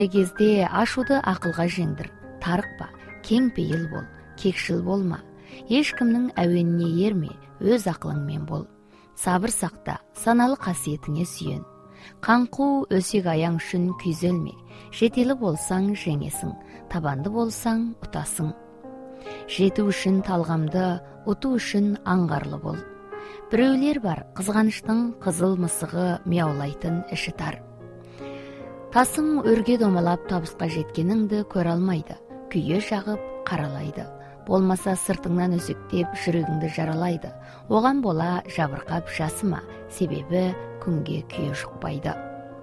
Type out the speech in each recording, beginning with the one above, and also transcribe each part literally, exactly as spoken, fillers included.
кезде ашуды ақылға жеңдір, тарықпа, кең пейіл бол, кекшіл болма. Ешкімнің әуеніне ерме, өз ақылыңмен бол. Сабыр сақта, саналы қасиетіңе сүйен. Қаңқу өсек аяң үшін күйзелме. Жетелі болсаң жеңесің, табанды болсаң ұтасың. Жету үшін талғамды, ұту үшін аңғарлы бол. Біреулер бар, қызғаныштың қызыл мысығы мияулайтын іші тар. Тасың өрге домалап табысқа жеткеніңді көр алмайды, күйе жағып қаралайды. Болмаса сыртыңнан өсектеп жүрегіңді жаралайды. Оған бола жабырқап жасыма, себебі күнге күйе жұқпайды.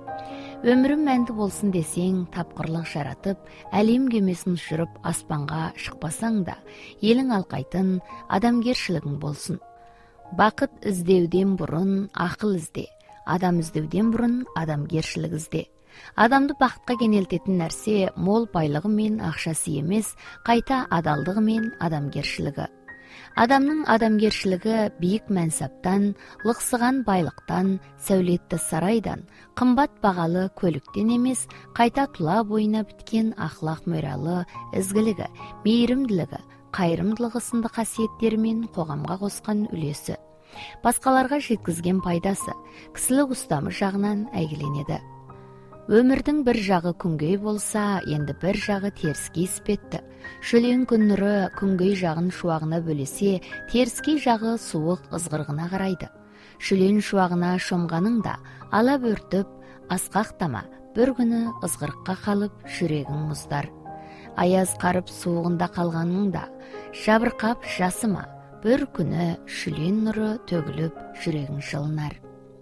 Өмірім мәнді болсын десең, тапқырлық жаратып, әлем кемесін жүріп аспанға шықпасаң да, елің алқайтын адамгершілігің болсын. Бақыт іздеуден бұрын ақыл ізде, адам іздеуден бұрын адамгершілік ізде. Адамды бақытқа кенелтетін нәрсе мол байлығы мен ақшасы емес, қайта адалдығы мен адамгершілігі. Адамның адамгершілігі биік мәнсаптан, лықсыған байлықтан, сәулетті сарайдан, қымбат бағалы көліктен емес, қайта тұла бойына біткен ақлақ мөралы ізгілігі, мейірімділігі, қайырымдылығы сынды қасиеттерімен қоғамға қосқан үлесі. Басқаларға жеткізген пайдасы, кісілік ұстамы жағынан әйгіленеді. Өмірдің бір жағы күнгей болса, енді бір жағы теріскей іспетті. Шөлең күн нұры күнгей жағын шуағына бөлесе, теріскей жағы суық ызғырғына қарайды. Шөлең шуағына шомғаның да, ала бөртіп, асқақтама, бір күні ызғырыққа қалып, жүрегің мұздар. Аяз қарып суығында қалғаның да, жабырқап жасыма, бір күні шөлең нұры төгіліп, жүрегің жылынар.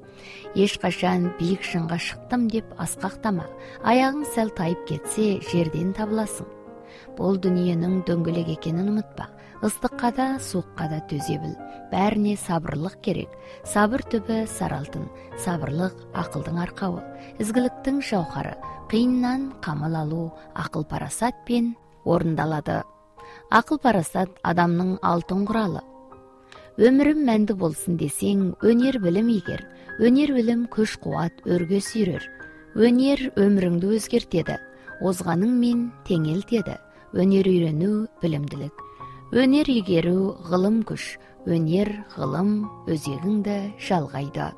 Ешқашан биік шыңға шықтым деп асқақтама, аяғың сәл тайып кетсе, жерден табыласың. Бұл дүниенің дөңгелек екенін ұмытпа, ыстыққа да, суыққа да төзе біл. Бәріне сабырлық керек. Сабыр түбі саралтын, сабырлық ақылдың арқауы, ізгіліктің жауһары, қиыннан қамал алу ақыл парасатпен орындалады. Ақыл парасат адамның алтын құралы. Өмірім мәнді болсын десең, өнер білім егер, өнер білім күш қуат өрге сүйрер. Өнер өміріңді өзгертеді, озғаныңмен теңелтеді. Өнер үйрену білімділік. Өнер игеру ғылым күш, өнер ғылым өзегіңді жалғайды.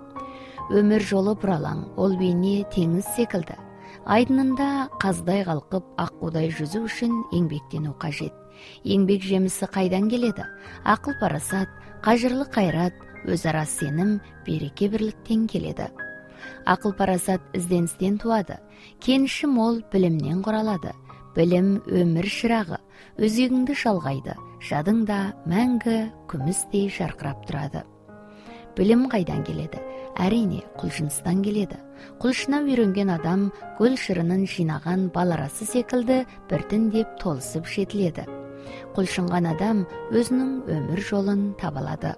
Өмір жолы бұралаң, ол бейне теңіз секілді. Айдынында қаздай қалқып, аққудай жүзу үшін еңбектену қажет. Еңбек жемісі қайдан келеді? Ақыл парасат, қажырлы қайрат, өзара сенім, береке бірліктен келеді. Ақыл парасат ізденістен туады. Кеніші мол білімнен құралады. Білім өмір шырағы, өзегіңді жалғайды. Жадыңда мәңгі күмістей жарқырап тұрады. Білім қайдан келеді? Әрине, құлшыныстан келеді. Құлшына үйренген адам гүл шырынын жинаған баларасы секілді біртіндеп толысып жетіледі. Құлшынған адам өзінің өмір жолын табалады.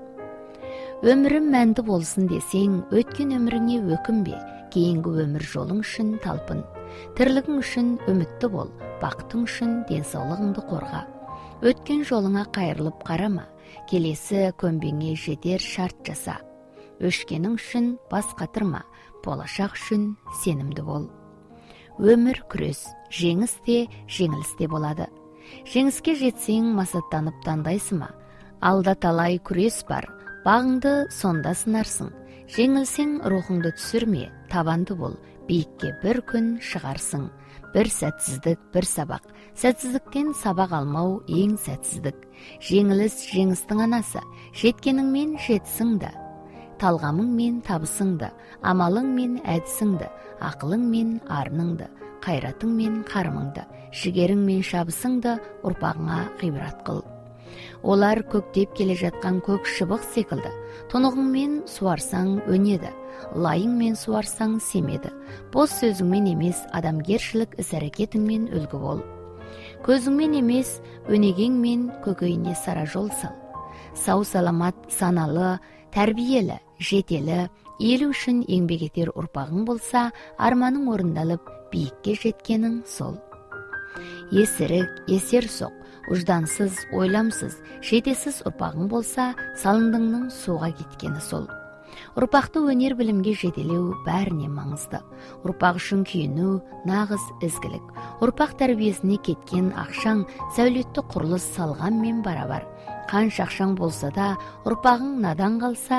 Өмірім мәнді болсын десең, өткен өміріңе өкінбе, кейінгі өмір жолың үшін талпын. Тірлігің үшін үмітті бол, бақытың үшін денсаулығыңды қорға. Өткен жолыңа қайырылып қарама, келесі көмбеңе жетер шарт жаса. Өшкенің үшін бас қатырма, болашақ үшін сенімді бол. Өмір күрес, жеңіс те, жеңіліс те болады. Жеңіске жетсең масаттанып таңдайсың ма? Алда талай күрес бар, бағыңды сонда сынарсың. Жеңілсең рухыңды түсірме, табанды бол, биікке бір күн шығарсың. Бір сәтсіздік, бір сабақ. Сәтсіздіктен сабақ алмау ең сәтсіздік. Жеңіліс жеңістің анасы, жеткеніңмен жетсіңді. Талғамыңмен табысыңды, амалыңмен әдісіңді, ақылыңмен арныңды, қайратыңмен қарымыңды, жігеріңмен шабысыңды ұрпағыңа ғибрат қыл. Олар көктеп келе жатқан көк шыбық секілді. Тұнығыңмен суарсаң өнеді, лайыңмен суарсаң семеді. Бос сөзіңмен емес, адамгершілік іс-әрекетіңмен үлгі бол. Көзіңмен емес, өнегеңмен көкейіне сара жол сал. Сау саламат, саналы, тәрбиелі, жетелі, елі үшін еңбек етер ұрпағың болса, арманың орындалып, биікке жеткенің сол. Есірік, есер соқ, ұждансыз, ойламсыз, жетесіз ұрпағың болса, салындыңның суға кеткені сол. Ұрпақты өнер білімге жетелеу бәріне маңызды. Ұрпақ үшін күйіну нағыз ізгілік. Ұрпақ тәрбиесіне кеткен ақшаң сәулетті құрылыс салғанмен барабар. Қанша ақшаң болса да, ұрпағың надан қалса,